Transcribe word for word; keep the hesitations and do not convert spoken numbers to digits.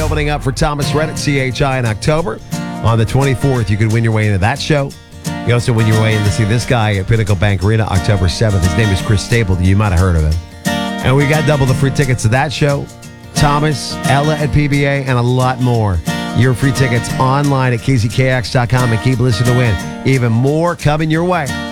opening up for Thomas Rhett at C H I in October. On the twenty-fourth, you could win your way into that show. You also win your way in to see this guy at Pinnacle Bank Arena October seventh. His name is Chris Stapleton. You might have heard of him. And we got double the free tickets to that show, Thomas, Ella at P B A, and a lot more. Your free tickets online at K Z K X dot com, and keep listening to win. Even more coming your way.